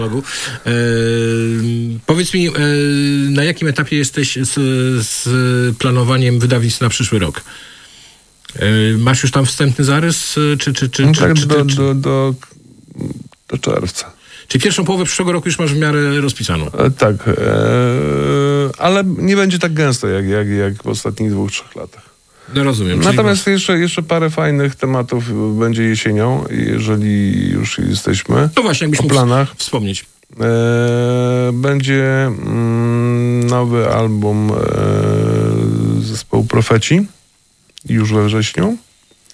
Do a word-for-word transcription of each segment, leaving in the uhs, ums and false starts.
E, powiedz mi, e, na jakim etapie jesteś z, z planowaniem wydawnictw na przyszły rok? E, masz już tam wstępny zarys? Czy, czy, czy, no czy, tak, czy, do, czy, do, do, do czerwca. Czy pierwszą połowę przyszłego roku już masz w miarę rozpisaną? E, tak, e, ale nie będzie tak gęsto jak, jak, jak w ostatnich dwóch, trzech latach. No rozumiem. Natomiast czyli... jeszcze, jeszcze parę fajnych tematów będzie jesienią, jeżeli już jesteśmy no właśnie, jakbyś o planach. Mógł wspomnieć. E, będzie mm, nowy album e, zespołu Profeci już we wrześniu. E,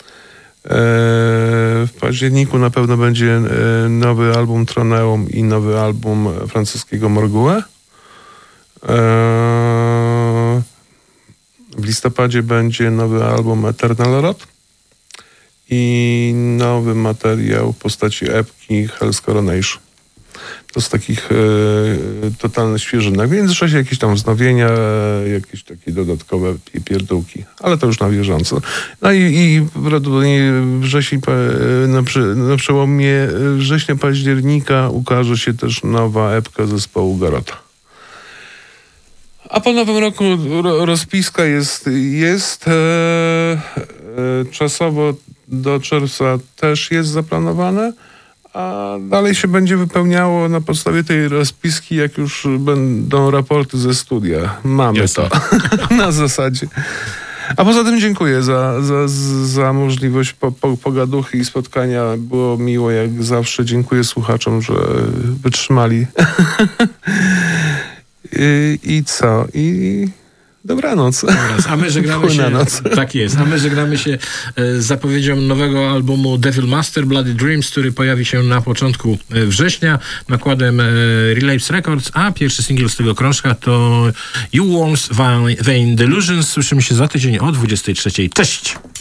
w październiku na pewno będzie e, nowy album Troneum i nowy album francuskiego Morgue. E, w listopadzie będzie nowy album Eternal Rot i nowy materiał w postaci epki Hell's Coronation. To z takich e, totalnych świeżynek. W międzyczasie jakieś tam wznowienia, e, jakieś takie dodatkowe pierdółki, ale to już na bieżąco. No i, i prawdopodobnie wrzesień, na, przy, na przełomie września, października ukaże się też nowa epka zespołu Garota. A po nowym roku ro, rozpiska jest, jest e, e, czasowo do czerwca też jest zaplanowane, a dalej się będzie wypełniało na podstawie tej rozpiski, jak już będą raporty ze studia. Mamy Jasne. to na zasadzie. A poza tym dziękuję za, za, za możliwość po, po, pogaduchy i spotkania. Było miło jak zawsze. Dziękuję słuchaczom, że wytrzymali. I, I co? I dobranoc. A my żegnamy się, tak jest, a my żegnamy się z zapowiedzią nowego albumu Devil Master Bloody Dreams, który pojawi się na początku września nakładem Relapse Records, a pierwszy singiel z tego krążka to You Worms Vain Delusions. Słyszymy się za tydzień o dwudziestej trzeciej. Cześć!